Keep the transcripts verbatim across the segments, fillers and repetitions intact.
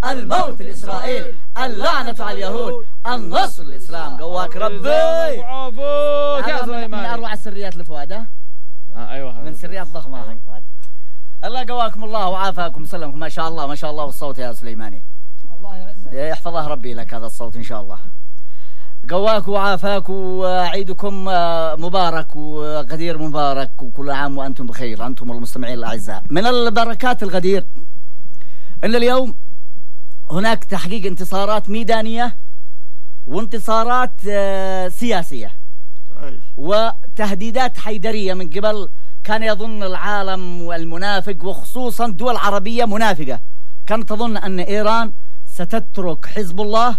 الموت لإسرائيل، اللعنة على اليهود، النصر للإسلام. قواك ربي. هذا من أروع السريات لفؤاد. ها أيوه من سريات ضخمة حق فؤاد. الله قواكم الله وعافاكم وسلمكم. ما شاء الله ما شاء الله. والصوت يا سليماني الله يعزك يحفظه ربي لك هذا الصوت إن شاء الله. قواك وعافاك وعيدكم مبارك وغدير مبارك وكل عام وأنتم بخير أنتم المستمعين الأعزاء. من البركات الغدير أن اليوم هناك تحقيق انتصارات ميدانية وانتصارات سياسية وتهديدات حيدرية من قبل كان يظن العالم المنافق وخصوصا دول عربية منافقة كانت تظن أن إيران ستترك حزب الله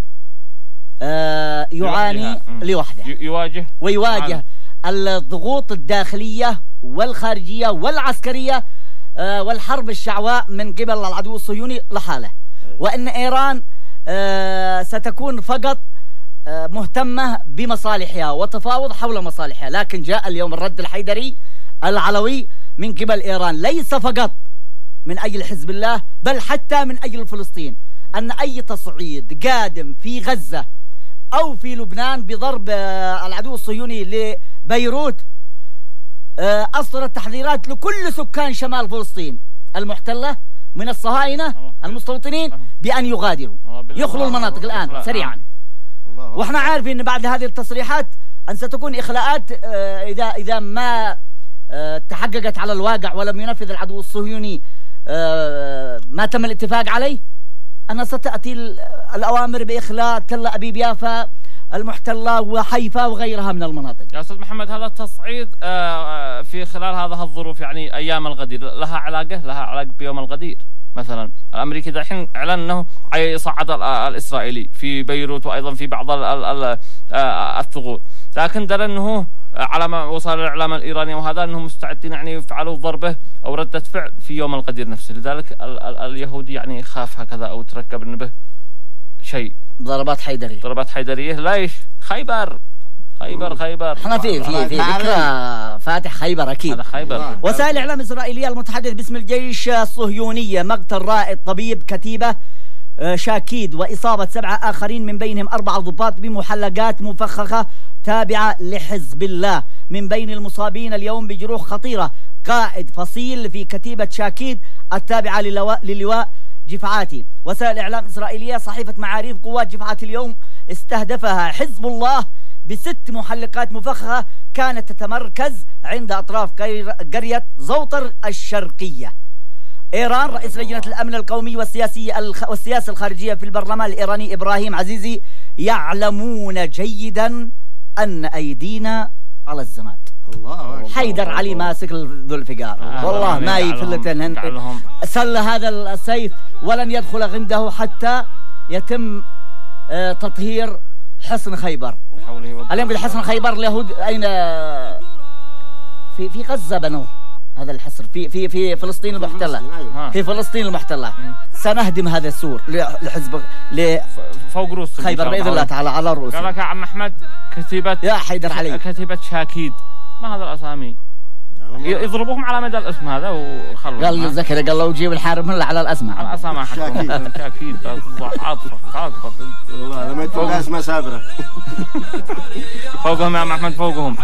آه يعاني لوحده يواجه ويواجه الضغوط الداخلية والخارجية والعسكرية آه والحرب الشعواء من قبل العدو الصهيوني لحاله، وأن إيران آه ستكون فقط آه مهتمة بمصالحها وتفاوض حول مصالحها. لكن جاء اليوم الرد الحيدري العلوي من قبل إيران ليس فقط من أجل حزب الله بل حتى من أجل فلسطين، أن أي تصعيد قادم في غزة أو في لبنان بضرب العدو الصهيوني لبيروت أصدرت تحذيرات لكل سكان شمال فلسطين المحتلة من الصهاينة المستوطنين بأن يغادروا يخلوا المناطق الآن سريعا. وإحنا عارفين أن بعد هذه التصريحات أن ستكون إخلاءات إذا إذا ما تحققت على الواقع ولم ينفذ العدو الصهيوني ما تم الاتفاق عليه، أن ستأتي الأوامر بإخلاء تل أبيب يافا المحتلة وحيفا وغيرها من المناطق. يا أستاذ محمد هذا التصعيد في خلال هذه الظروف يعني أيام الغدير لها علاقة لها علاقة بيوم الغدير مثلا. الأمريكي دحين أعلن أنه يصعد الإسرائيلي في بيروت وأيضا في بعض الثغور، لكن دل أنه على ما وصل الإعلام الإيراني وهذا أنهم مستعدين يعني يفعلوا ضربة أو ردة فعل في يوم الغدير نفسه. لذلك ال ال اليهودي يعني خاف هكذا أو تركب انه شيء ضربات حيدرية ضربات حيدرية. ليش خيبر خيبر خيبر احنا في في في ذكرى فاتح خيبر أكيد. هذا خيبر. وسائل الإعلام الإسرائيلية المتحدث باسم الجيش الصهيونية مقتل رائد طبيب كتيبة شاكيد وإصابة سبعة آخرين من بينهم أربعة ضباط بمحلقات مفخخة تابعة لحزب الله. من بين المصابين اليوم بجروح خطيرة قائد فصيل في كتيبة شاكيد التابعة للواء جفعاتي. وسائل إعلام إسرائيلية صحيفة معاريف قوات جفعاتي اليوم استهدفها حزب الله بست محلقات مفخخة كانت تتمركز عند أطراف قرية زوطر الشرقية. إيران رئيس لجنة الأمن القومي والسياسي والسياسة الخارجية في البرلمان الإيراني إبراهيم عزيزي يعلمون جيدا أن أيدينا على الزناد. الله حيدر علي ماسك ذو الفقار آه والله ما يفلتن سل هذا السيف ولن يدخل عنده حتى يتم آه تطهير حصن خيبر. اليوم بالحصن خيبر اليهود أين في في غزة بنوه هذا الحصر في في في فلسطين المحتلة في فلسطين المحتلة. سنهدم هذا السور لحزب ل فوق رؤوس خيبر بإذن الله تعالى على رؤوس. قال لك يا عم أحمد كتيبة يا حيدر علي كتيبة شاكيد ما هذا الأسامي يضربوهم على مدى الاسم هذا وخلوا. قال زكريا قال لو جيب الحارب من على الاسماء على الاسماء حقهم شاكيد عاطفة عاطفة والله لما تقول اسماء سابرة فوقهم يا عم أحمد فوقهم.